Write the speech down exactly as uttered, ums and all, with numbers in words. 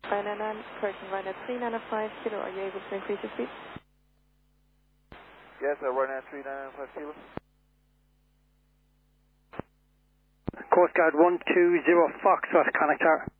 Ryanair, correction, Ryanair three nine five kilo, are you able to increase your speed? Yes, uh, Ryanair three nine five kilo. Coast Guard one two zero Foxtrot, connect tower.